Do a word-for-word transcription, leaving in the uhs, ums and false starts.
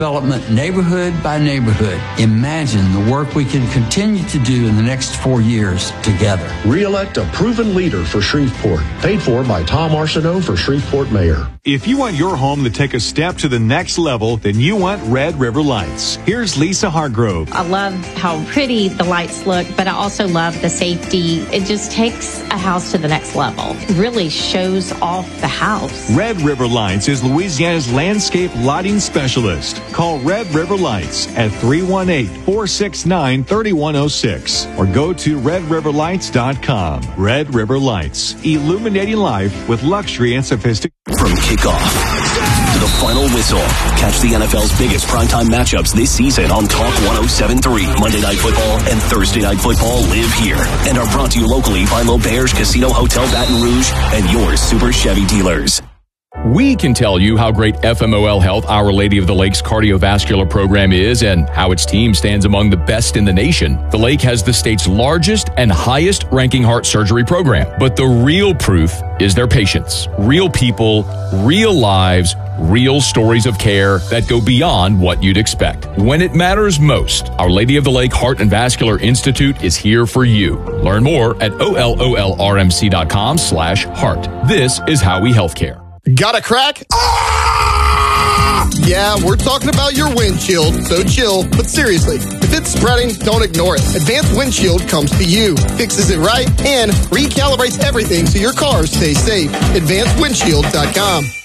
Development neighborhood by neighborhood. Imagine the work we can continue to do in the next four years together. Re-elect a proven leader for Shreveport. Paid for by Tom Arsenault for Shreveport Mayor. If you want your home to take a step to the next level, then you want Red River Lights. Here's Lisa Hargrove. I love how pretty the lights look, but I also love the safety. It just takes a house to the next level. It really shows off the house. Red River Lights is Louisiana's landscape lighting specialist. Call Red River Lights at three one eight, four six nine, three one zero six or go to red river lights dot com. Red River Lights, illuminating life with luxury and sophistication. From kickoff to the final whistle, catch the N F L's biggest primetime matchups this season on Talk one oh seven point three. Monday Night Football and Thursday Night Football live here and are brought to you locally by L'Auberge Casino Hotel Baton Rouge and your Super Chevy dealers. We can tell you how great F M O L Health, Our Lady of the Lake's cardiovascular program is and how its team stands among the best in the nation. The Lake has the state's largest and highest ranking heart surgery program. But the real proof is their patients. Real people, real lives, real stories of care that go beyond what you'd expect. When it matters most, Our Lady of the Lake Heart and Vascular Institute is here for you. Learn more at ololrmc.com slash heart. This is how we healthcare. Got a crack? Ah! Yeah, we're talking about your windshield, so chill. But seriously, if it's spreading, don't ignore it. Advanced Windshield comes to you, fixes it right, and recalibrates everything so your car stays safe. advanced windshield dot com.